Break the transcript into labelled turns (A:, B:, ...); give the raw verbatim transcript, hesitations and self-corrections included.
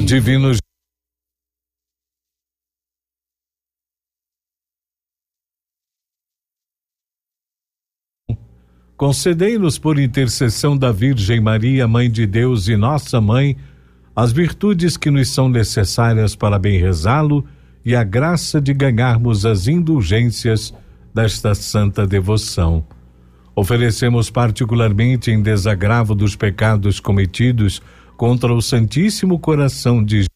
A: Divino concedei-nos, por intercessão da Virgem Maria, Mãe de Deus e nossa Mãe, as virtudes que nos são necessárias para bem rezá-lo e a graça de ganharmos as indulgências desta santa devoção. Oferecemos particularmente em desagravo dos pecados cometidos contra o Santíssimo Coração de